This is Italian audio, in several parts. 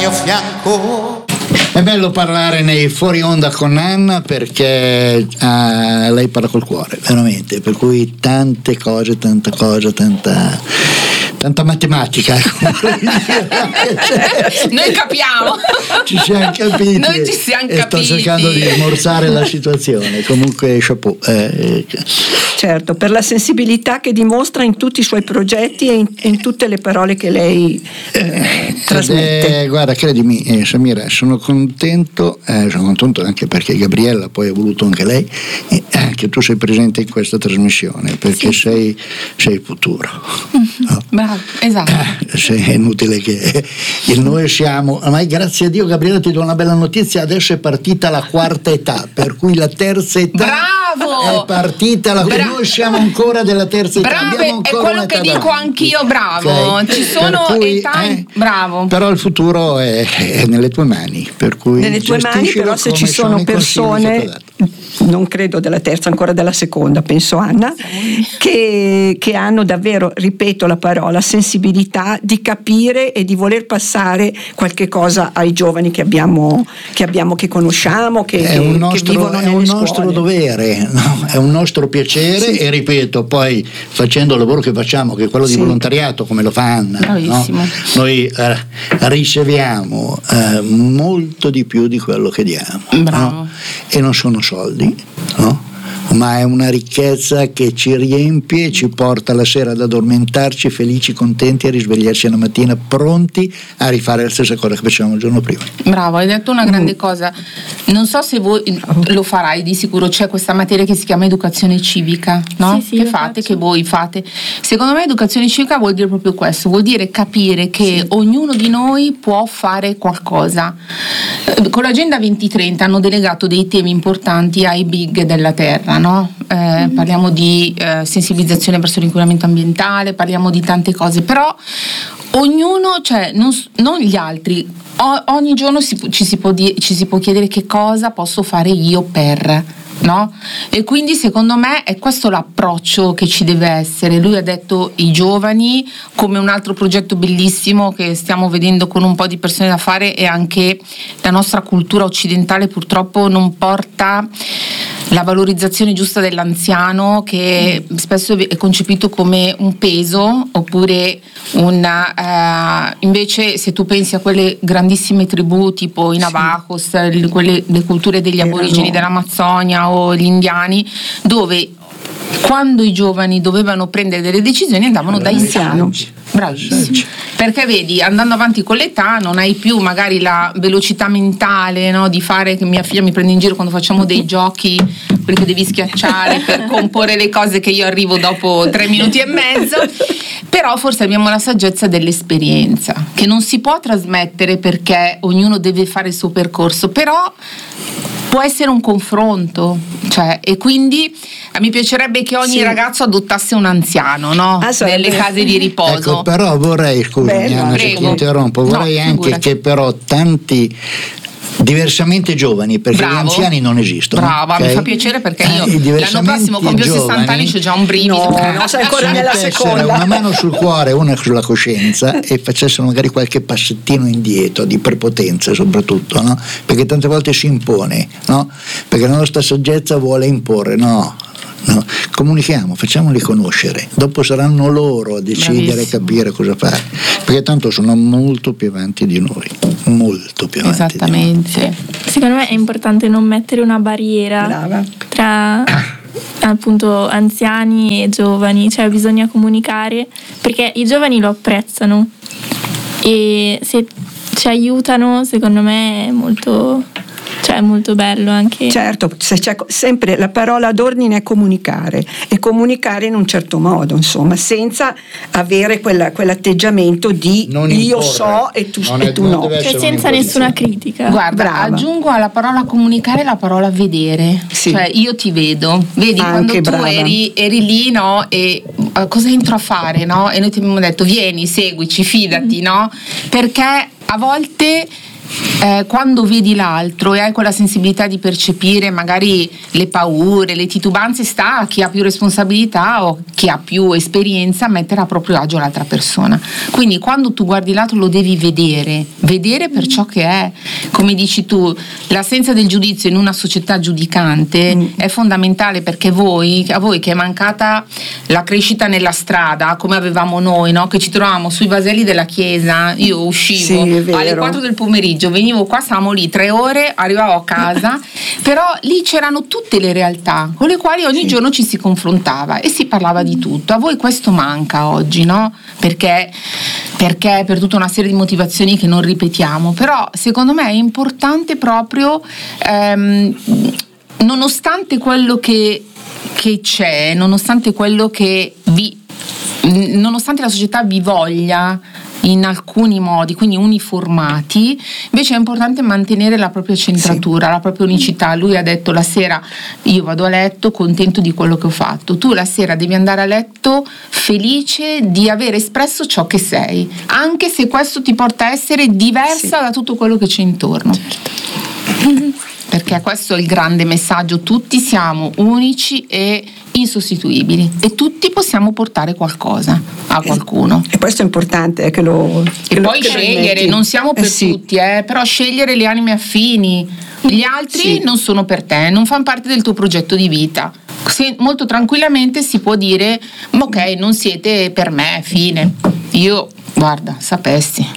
mio fianco. È bello parlare nei fuori onda con Anna perché lei parla col cuore, veramente, per cui tante cose, tanta matematica. Noi capiamo. Ci siamo capiti. Noi ci siamo e capiti. Sto cercando di smorzare la situazione. Comunque chapeau. Certo, per la sensibilità che dimostra in tutti i suoi progetti e in tutte le parole che lei trasmette. Guarda, credimi, Samira, sono contento anche perché Gabriella poi ha voluto anche lei che tu sei presente in questa trasmissione, perché sei il futuro. No? Bravo, esatto. È inutile che noi siamo, ma grazie a Dio, Gabriella, ti do una bella notizia, adesso è partita la quarta età, per cui la terza età bravo! È partita noi siamo ancora della terza età. Bravo, è quello che dico anch'io, bravo. Okay. Ci sono età, bravo. Però il futuro è nelle tue mani, per cui nelle tue mani, però se ci sono persone, non credo della terza, ancora della seconda, penso Anna, che hanno davvero, ripeto la parola, sensibilità di capire e di voler passare qualche cosa ai giovani che conosciamo, che vivono nelle scuole. È un nostro dovere, no? È un nostro piacere, e ripeto, poi facendo il lavoro che facciamo, che è quello di volontariato, come lo fa Anna, no? Noi riceviamo molto di più di quello che diamo, no? E non sono soldi, no? Ma è una ricchezza che ci riempie e ci porta la sera ad addormentarci felici, contenti, a risvegliarci la mattina pronti a rifare la stessa cosa che facevamo il giorno prima. Bravo, hai detto una grande cosa. Non so se voi lo farai, di sicuro c'è questa materia che si chiama educazione civica, no? Sì, che fate, che voi fate. Secondo me educazione civica vuol dire proprio questo, vuol dire capire che ognuno di noi può fare qualcosa. Con l'Agenda 2030 hanno delegato dei temi importanti ai big della terra, no? Parliamo di sensibilizzazione verso l'inquinamento ambientale, parliamo di tante cose, però ognuno, cioè non gli altri, ogni giorno ci si può chiedere che cosa posso fare io per, no? E quindi secondo me è questo l'approccio che ci deve essere. Lui ha detto i giovani, come un altro progetto bellissimo che stiamo vedendo con un po' di persone da fare, e anche la nostra cultura occidentale purtroppo non porta la valorizzazione giusta dell'anziano, che spesso è concepito come un peso, oppure invece se tu pensi a quelle grandissime tribù tipo i Navajos, le culture degli aborigeni dell'Amazzonia o gli indiani, dove quando i giovani dovevano prendere delle decisioni andavano dai saggi. Bravissimo. Perché vedi, andando avanti con l'età non hai più magari la velocità mentale, no, di fare, che mia figlia mi prende in giro quando facciamo dei giochi, quelli che devi schiacciare per comporre le cose, che io arrivo dopo 3 minuti e mezzo. Però forse abbiamo la saggezza dell'esperienza, che non si può trasmettere perché ognuno deve fare il suo percorso, però può essere un confronto, cioè, e quindi mi piacerebbe che ogni ragazzo adottasse un anziano, no? Nelle case di riposo. Ecco, però vorrei, scusami Anna, se ti interrompo, vorrei anche che però tanti diversamente giovani, perché gli anziani non esistono. Brava, okay? Mi fa piacere, perché io l'anno prossimo compio 60 anni, c'ho già un brivido. No, sei ancora nella seconda. Una mano sul cuore, una sulla coscienza, e facessero magari qualche passettino indietro di prepotenza, soprattutto, no? Perché tante volte si impone, no? Perché la nostra saggezza vuole imporre, no, comunichiamo, facciamoli conoscere, dopo saranno loro a decidere e capire cosa fare, perché tanto sono molto più avanti di noi, molto più avanti. Esattamente. Secondo me è importante non mettere una barriera tra appunto anziani e giovani, cioè bisogna comunicare, perché i giovani lo apprezzano e se ci aiutano, secondo me è molto bello anche. Certo, se c'è sempre la parola d'ordine è comunicare, e comunicare in un certo modo, insomma, senza avere quell'atteggiamento di non io imporre. So e tu no, cioè senza nessuna critica. Guarda, aggiungo alla parola comunicare la parola vedere, cioè io ti vedo, vedi, anche quando tu eri lì, no, e cosa entro a fare, no, e noi ti abbiamo detto vieni, seguici, fidati, no, perché a volte quando vedi l'altro e hai quella sensibilità di percepire magari le paure, le titubanze, sta a chi ha più responsabilità o chi ha più esperienza a mettere a proprio agio l'altra persona. Quindi quando tu guardi l'altro lo devi vedere per ciò che è. Come dici tu, l'assenza del giudizio in una società giudicante è fondamentale, perché a voi che è mancata la crescita nella strada come avevamo noi, no? Che ci trovavamo sui vaselli della chiesa, io uscivo alle 4 del pomeriggio, venivo qua, stavamo lì 3 ore, arrivavo a casa, però lì c'erano tutte le realtà con le quali ogni giorno ci si confrontava e si parlava di tutto. A voi questo manca oggi, no? Perché per tutta una serie di motivazioni che non ripetiamo, però secondo me è importante proprio nonostante quello che c'è, nonostante quello che nonostante la società vi voglia in alcuni modi, quindi uniformati, invece è importante mantenere la propria centratura, la propria unicità. Lui ha detto: la sera io vado a letto contento di quello che ho fatto, tu la sera devi andare a letto felice di aver espresso ciò che sei, anche se questo ti porta a essere diversa da tutto quello che c'è intorno. Perché questo è il grande messaggio: tutti siamo unici e insostituibili e tutti possiamo portare qualcosa a qualcuno. E questo è importante che lo e poi scegliere, non siamo per tutti, però scegliere le anime affini. Gli altri non sono per te, non fanno parte del tuo progetto di vita. Molto tranquillamente si può dire: ok, non siete per me, fine. Io, guarda, sapessi.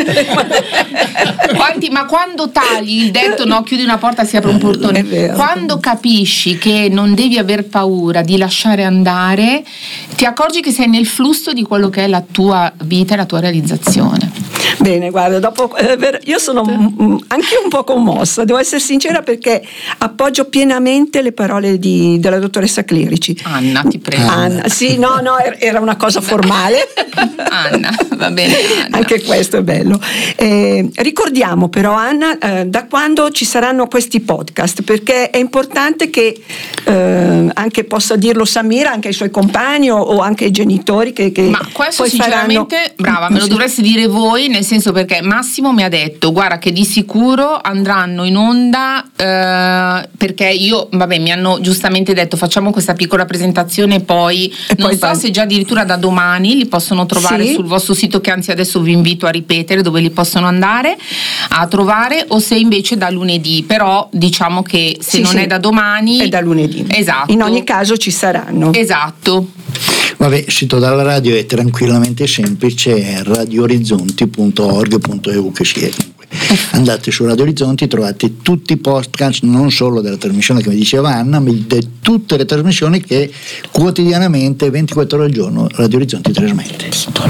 Ma quando tagli il detto, no, chiudi una porta si apre un portone, quando capisci che non devi aver paura di lasciare andare, ti accorgi che sei nel flusso di quello che è la tua vita e la tua realizzazione. Bene, guarda, dopo io sono anche un po' commossa, devo essere sincera, perché appoggio pienamente le parole della dottoressa Clerici. Anna, ti prego. Anna, sì, no, era una cosa formale. Anna, va bene. Anna. Anche questo è bello. Ricordiamo però, Anna, da quando ci saranno questi podcast, perché è importante che anche possa dirlo Samira, anche ai suoi compagni o anche ai genitori che ma questo poi sinceramente faranno... brava, me lo dovreste dire voi, nel senso, perché Massimo mi ha detto: guarda che di sicuro andranno in onda, perché mi hanno giustamente detto facciamo questa piccola presentazione e poi non so se già addirittura da domani li possono trovare sul vostro sito, che anzi adesso vi invito a ripetere dove li possono andare a trovare, o se invece da lunedì, però diciamo che se non è da domani è da lunedì. Esatto. In ogni caso ci saranno. Esatto. Vabbè, il sito della radio è tranquillamente semplice, è radioorizzonti.org.eu che si è. Andate su Radio Orizzonti, trovate tutti i podcast, non solo della trasmissione che mi diceva Anna, ma di tutte le trasmissioni che quotidianamente 24 ore al giorno Radio Orizzonti trasmette.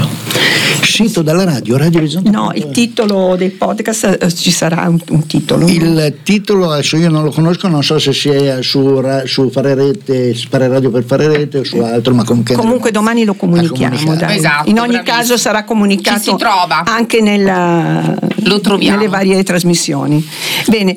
Sito della radio, Radio Orizzonti. No, il titolo dei podcast, ci sarà un titolo. Il titolo adesso io non lo conosco, non so se sia su Fare Rete, Fare Radio per Fare Rete o su altro, ma comunque domani lo comunichiamo. Esatto, in ogni caso sarà comunicato, ci si trova anche lo troviamo nelle varie trasmissioni. Bene,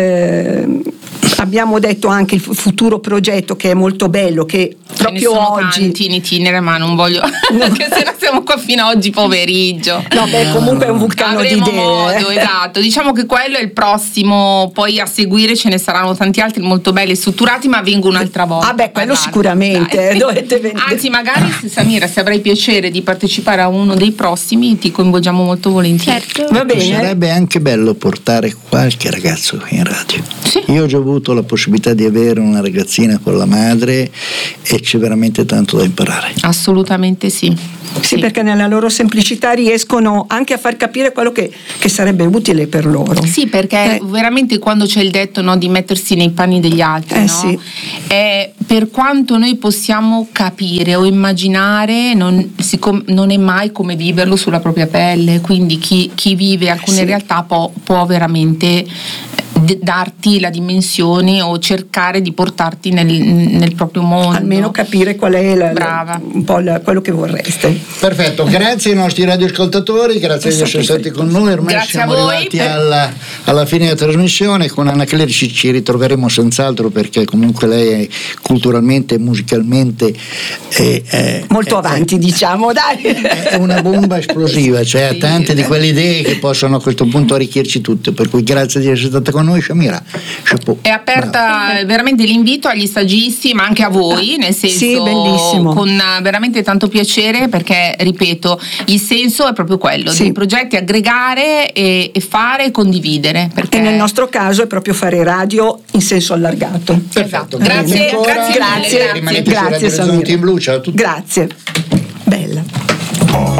abbiamo detto anche il futuro progetto, che è molto bello, che proprio oggi tanti in itinere, ma non voglio perché se no siamo qua fino a oggi pomeriggio. No, beh, comunque è un vulcano di idee. Modo, esatto. Diciamo che quello è il prossimo, poi a seguire ce ne saranno tanti altri molto belli e strutturati, ma vengo un'altra volta. Ah beh, quello sicuramente dovete venire. Anzi, magari Samira, se avrai piacere di partecipare a uno dei prossimi, ti coinvolgiamo molto volentieri. Certo. Va bene. Sarebbe anche bello portare qualche ragazzo in radio. Sì. Io ho già avuto la possibilità di avere una ragazzina con la madre e c'è veramente tanto da imparare. Assolutamente sì. Sì, perché nella loro semplicità riescono anche a far capire quello che sarebbe utile per loro. Sì, perché veramente quando c'è il detto, no, di mettersi nei panni degli altri, no? Sì. Per quanto noi possiamo capire o immaginare, non è mai come viverlo sulla propria pelle, quindi chi vive alcune realtà può veramente darti la dimensione o cercare di portarti nel proprio mondo. Almeno capire qual è un po' quello che vorreste. Perfetto, grazie ai nostri radioascoltatori, grazie di essere stati con noi. Ormai grazie siamo arrivati alla fine della trasmissione. Con Anna Clerici ci ritroveremo senz'altro, perché comunque lei è culturalmente e musicalmente molto avanti, diciamo, dai. È una bomba esplosiva, cioè ha tante di quelle idee che possono a questo punto arricchirci tutte, per cui grazie di essere stata con noi, Shamira. Chapeau. È aperta veramente l'invito agli stagisti, ma anche a voi, nel senso, sì, bellissimo, con veramente tanto piacere, perché ripeto, il senso è proprio quello, dei progetti aggregare e fare e condividere, perché... e nel nostro caso è proprio fare radio in senso allargato. Perfetto. Grazie, grazie, grazie. Rimanete su Radio Orizzonti in Blu, ciao a tutti. Grazie, bella.